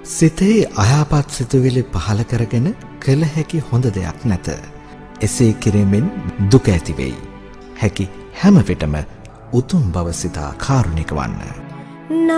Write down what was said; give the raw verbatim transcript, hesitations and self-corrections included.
සිතේ අයාපත් සිතුවිලි පහල කරගෙන කළ හැකි හොඳ දෙයක් නැත. එසේ කිරීමෙන් දුක ඇති වෙයි. හැකි හැම විටම උතුම් බව සිතා කාරුණික වන්න.